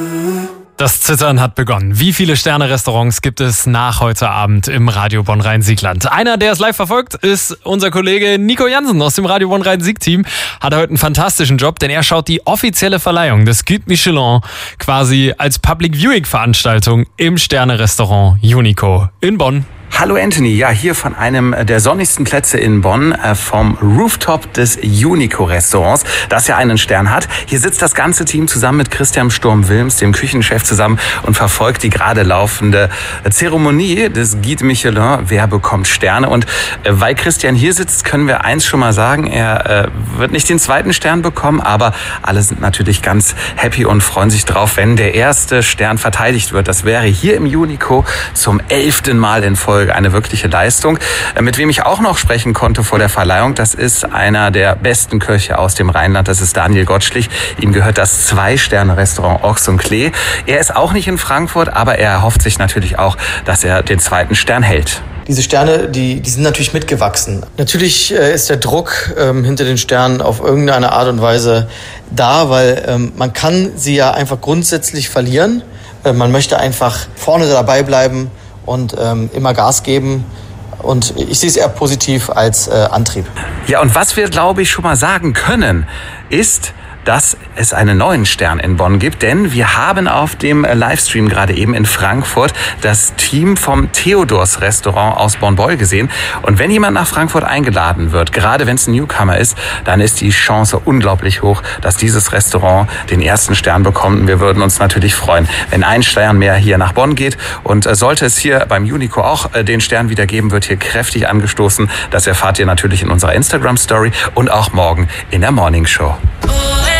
Das Zittern hat begonnen. Wie viele Sterne-Restaurants gibt es nach heute Abend im Radio Bonn-Rhein-Siegland? Einer, der es live verfolgt, ist unser Kollege Nico Jansen aus dem Radio Bonn-Rhein-Sieg-Team. Hat heute einen fantastischen Job, denn er schaut die offizielle Verleihung des Guide Michelin quasi als Public-Viewing-Veranstaltung im Sterne-Restaurant Unico in Bonn. Hallo Anthony, ja, hier von einem der sonnigsten Plätze in Bonn, vom Rooftop des Unico-Restaurants, das ja einen Stern hat. Hier sitzt das ganze Team zusammen mit Christian Sturm-Wilms, dem Küchenchef, zusammen und verfolgt die gerade laufende Zeremonie des Guide Michelin. Wer bekommt Sterne? Und weil Christian hier sitzt, können wir eins schon mal sagen, er wird nicht den zweiten Stern bekommen, aber alle sind natürlich ganz happy und freuen sich drauf, wenn der erste Stern verteidigt wird. Das wäre hier im Unico zum 11. Mal in Folge eine wirkliche Leistung. Mit wem ich auch noch sprechen konnte vor der Verleihung, das ist einer der besten Köche aus dem Rheinland, das ist Daniel Gottschlich. Ihm gehört das 2-Sterne-Restaurant Ochs und Klee. Er ist auch nicht in Frankfurt, aber er erhofft sich natürlich auch, dass er den zweiten Stern hält. Diese Sterne, die sind natürlich mitgewachsen. Natürlich ist der Druck hinter den Sternen auf irgendeine Art und Weise da, weil man kann sie ja einfach grundsätzlich verlieren. Man möchte einfach vorne dabei bleiben und immer Gas geben. Und ich sehe es eher positiv als Antrieb. Ja, und was wir, glaube ich, schon mal sagen können, ist, dass es einen neuen Stern in Bonn gibt, denn wir haben auf dem Livestream gerade eben in Frankfurt das Team vom Theodors Restaurant aus Bornbeul gesehen. Und wenn jemand nach Frankfurt eingeladen wird, gerade wenn es ein Newcomer ist, dann ist die Chance unglaublich hoch, dass dieses Restaurant den ersten Stern bekommt. Und wir würden uns natürlich freuen, wenn ein Stern mehr hier nach Bonn geht. Und sollte es hier beim Unico auch den Stern wieder geben, wird hier kräftig angestoßen. Das erfahrt ihr natürlich in unserer Instagram-Story und auch morgen in der Morning Show.